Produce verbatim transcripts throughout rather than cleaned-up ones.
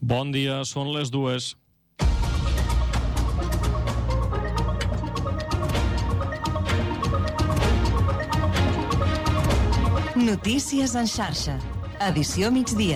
Bon dia, són les dues. Notícies en xarxa. Edició migdia.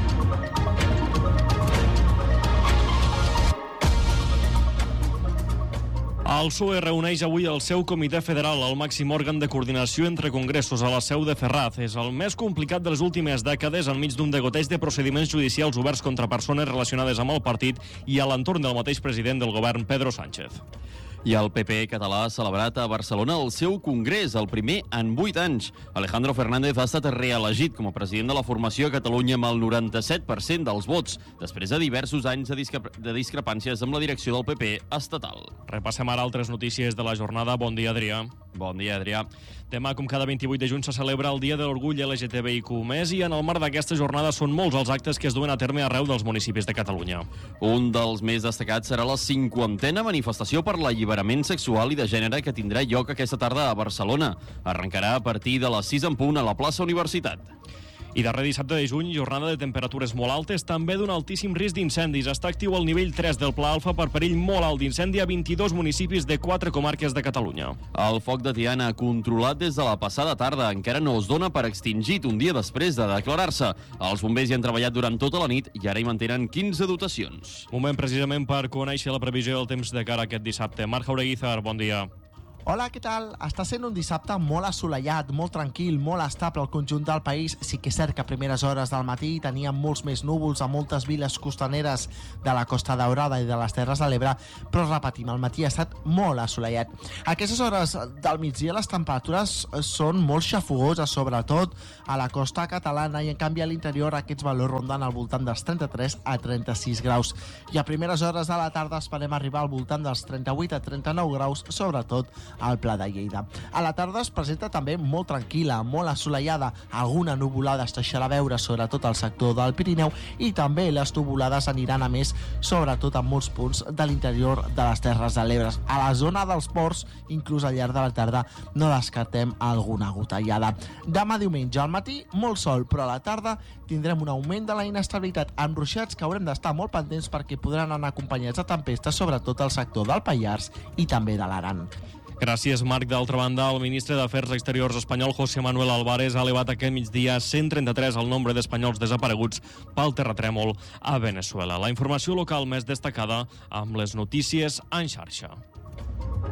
El P S O E reuneix avui el seu comitè federal, el màxim òrgan de coordinació entre congressos, a la seu de Ferraz. És el més complicat de les últimes dècades, enmig d'un degoteig de procediments judicials oberts contra persones relacionades amb el partit i a l'entorn del mateix president del govern, Pedro Sánchez. I el P P català ha celebrat a Barcelona el seu congrés, el primer en vuit anys. Alejandro Fernández ha estat reelegit com a president de la formació a Catalunya amb el noranta-set per cent dels vots, després de diversos anys de, discre de discrepàncies amb la direcció del P P estatal. Repassem ara altres notícies de la jornada. Bon dia, Adrià. Bon dia, Adrià. Demà, com cada vint-i-vuit de juny, se celebra el Dia de l'Orgull L G T B I Q més, i en el marc d'aquesta jornada són molts els actes que es duen a terme arreu dels municipis de Catalunya. Un dels més destacats serà la cinquantena manifestació per l'alliberament sexual i de gènere que tindrà lloc aquesta tarda a Barcelona. Arrencarà a partir de les sis en punt a la plaça Universitat. I darrer dissabte de juny, jornada de temperatures molt altes, també d'un altíssim risc d'incendis. Està actiu el nivell tres del Pla Alfa per perill molt alt d'incendi a vint-i-dos municipis de quatre comarques de Catalunya. El foc de Tiana, controlat des de la passada tarda, encara no es dona per extingit un dia després de declarar-se. Els bombers hi han treballat durant tota la nit i ara hi mantenen quinze dotacions. Moment precisament per conèixer la previsió del temps de cara a aquest dissabte. Marc Jaureguizar, bon dia. Hola, què tal? Està sent un dissabte molt assolellat, molt tranquil, molt estable al conjunt del país. Sí que és cert que a primeres hores del matí teníem molts més núvols a moltes viles costaneres de la Costa Daurada i de les Terres de l'Ebre, però repetim, el matí ha estat molt assolellat. A aquestes hores del migdia les temperatures són molt xafogoses, sobretot a la costa catalana, i en canvi a l'interior aquests valors ronden al voltant dels trenta-tres a trenta-sis graus. I a primeres hores de la tarda esperem arribar al voltant dels trenta-vuit a trenta-nou graus, sobretot al Pla de Lleida. A la tarda es presenta també molt tranquil·la, molt assolellada. Alguna nuvolada es deixarà veure sobretot al sector del Pirineu, i també les nuvolades aniran a més sobretot en molts punts de l'interior de les Terres de l'Ebre. A la zona dels ports, inclús al llarg de la tarda, no descartem alguna gotellada. Demà diumenge al matí, molt sol, però a la tarda tindrem un augment de la inestabilitat amb ruixats que haurem d'estar molt pendents perquè podran anar acompanyats de tempestes, sobretot al sector del Pallars i també de l'Aran. Gràcies, Marc. D'altra banda, el ministre d'Afers Exteriors espanyol, José Manuel Álvarez, ha elevat aquest migdia a cent trenta-tres el nombre d'espanyols desapareguts pel terratrèmol a Venezuela. La informació local més destacada amb les notícies en xarxa.